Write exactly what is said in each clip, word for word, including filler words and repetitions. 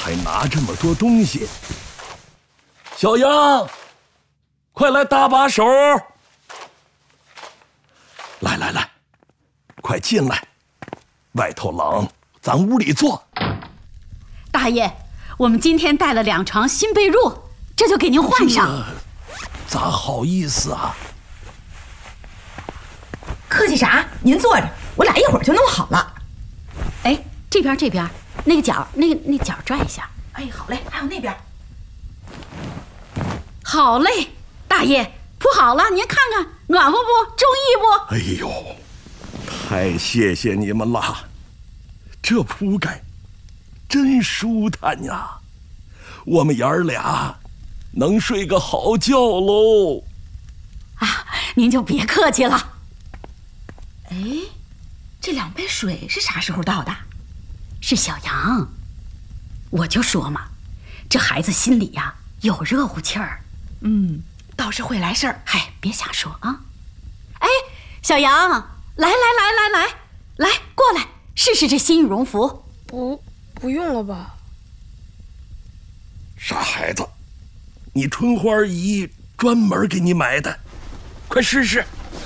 还拿这么多东西。小杨，快来搭把手！来来来，快进来，外头冷，咱屋里坐。 大爷，我们今天带了两床新被褥，这就给您换上。 咋好意思啊？ 客气啥？您坐着，我俩一会儿就弄好了。 哎，这边这边，那个角，那个那角拽一下。 哎，好嘞，还有那边。 好嘞，大爷铺好了，您看看暖和不？中意不？ 哎呦，太谢谢你们了，这铺盖真舒坦呀，我们爷儿俩能睡个好觉喽。 啊，您就别客气了。 哎，这两杯水是啥时候倒的？ 是小杨，我就说嘛，这孩子心里呀有热乎气儿。 嗯，倒是会来事儿。 嗨，别瞎说啊！哎，小杨，来来来来来来，过来试试这新羽绒服。 不，不用了吧？ 傻孩子，你春花姨专门给你买的，快试试。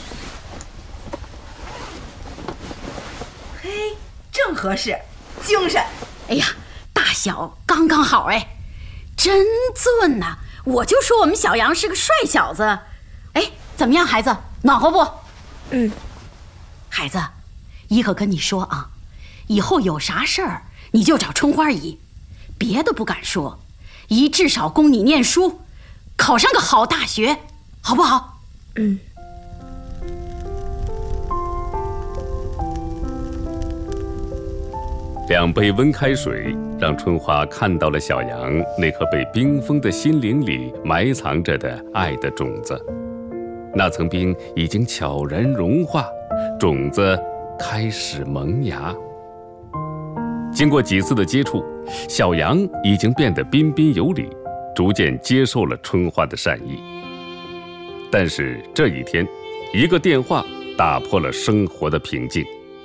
嘿，正合适，精神。 哎呀，大小刚刚好，哎，真俊呐！我就说我们小杨是个帅小子。哎，怎么样，孩子，暖和不？ 嗯。 孩子，姨可跟你说啊，以后有啥事儿你就找春花姨，别的不敢说，姨至少供你念书，考上个好大学，好不好？ 嗯。 两杯温开水让春花看到了小杨那颗被冰封的心灵里埋藏着的爱的种子，那层冰已经悄然融化，种子开始萌芽。经过几次的接触，小杨已经变得彬彬有礼，逐渐接受了春花的善意。但是这一天，一个电话打破了生活的平静。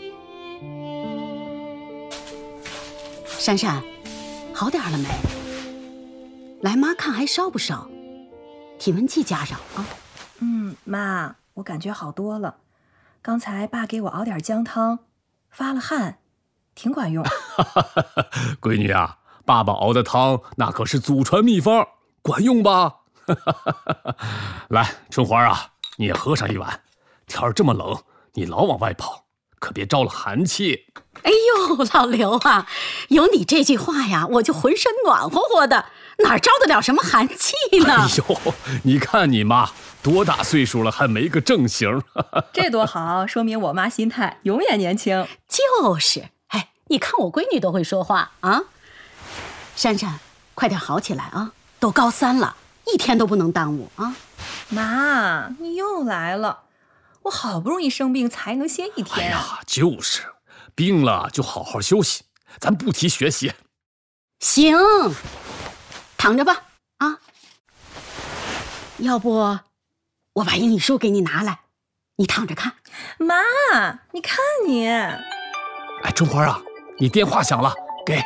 珊珊，好点了没？来，妈看还烧不烧？体温计加上啊。 嗯，妈，我感觉好多了。刚才爸给我熬点姜汤，发了汗，挺管用。 闺女啊，爸爸熬的汤那可是祖传秘方，管用吧？来，春花啊，你也喝上一碗。天儿这么冷，你老往外跑，可别招了寒气。 哎呦，老刘啊，有你这句话呀，我就浑身暖和和的，哪招得了什么寒气呢？ 哎呦，你看你妈多大岁数了，还没个正形。 这多好，说明我妈心态永远年轻。 就是，哎，你看我闺女都会说话啊。珊珊，快点好起来啊，都高三了，一天都不能耽误啊。 妈，你又来了，我好不容易生病才能歇一天。 哎呀，就是。病了就好好休息，咱不提学习。 行，躺着吧啊！要不我把英语书给你拿来，你躺着看。 妈，你看你。 哎，春花啊，你电话响了，给。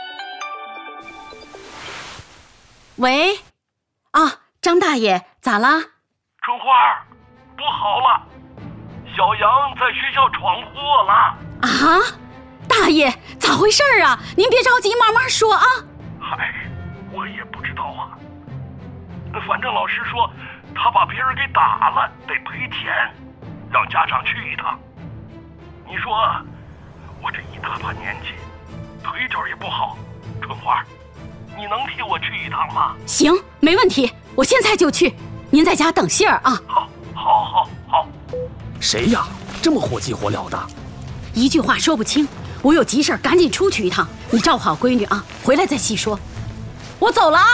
喂，啊，张大爷，咋啦？ 春花，不好了，小杨在学校闯祸了。 啊，大爷，咋回事啊？您别着急，慢慢说啊。 嗨，我也不知道啊。反正老师说他把别人给打了，得赔钱，让家长去一趟。你说我这一大把年纪，腿脚也不好，春花，你能替我去一趟吗？ 行，没问题，我现在就去。您在家等信儿啊。 好，好，好，好。 谁呀？这么火急火燎的？ 一句话说不清，我有急事儿，赶紧出去一趟。你照顾好闺女啊，回来再细说。我走了啊。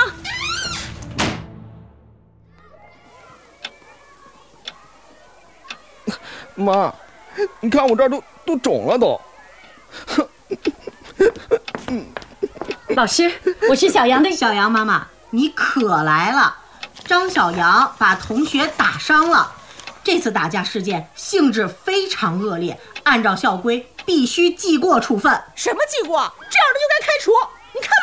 妈，你看我这儿都都肿了都。 老师，我是小杨的。 小杨妈妈，你可来了。张小杨把同学打伤了，这次打架事件性质非常恶劣，按照校规必须记过处分。 什么记过？这样的就该开除。